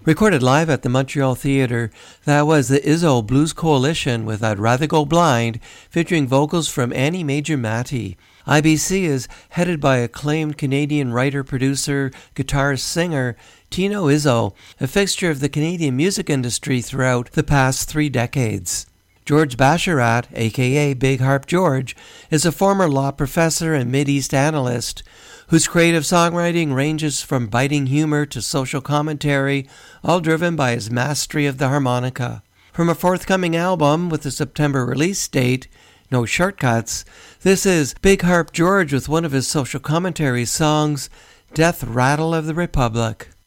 Recorded live at the Montreal Theatre, that was the Izzo Blues Coalition with I'd Rather Go Blind, featuring vocals from Annie Major Matty. IBC is headed by acclaimed Canadian writer, producer, guitarist, singer Tino Izzo, a fixture of the Canadian music industry throughout the past 3 decades. George Basharat, aka Big Harp George, is a former law professor and Mideast analyst whose creative songwriting ranges from biting humor to social commentary, all driven by his mastery of the harmonica. From a forthcoming album with a September release date, No Shortcuts, this is Big Harp George with one of his social commentary songs, Death Rattle of the Republic.